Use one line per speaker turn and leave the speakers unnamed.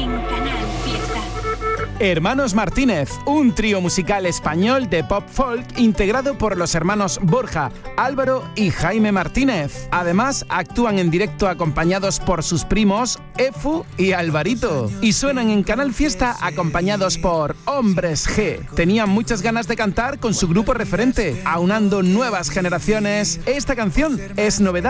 en Canal Fiesta.
Hermanos Martínez, un trío musical español de pop folk integrado por los hermanos Borja, Álvaro y Jaime Martínez. Además, actúan en directo acompañados por sus primos Efu y Alvarito. Y suenan en Canal Fiesta acompañados por Hombres G. Tenían muchas ganas de cantar con su grupo referente, aunando nuevas generaciones. Esta canción es novedad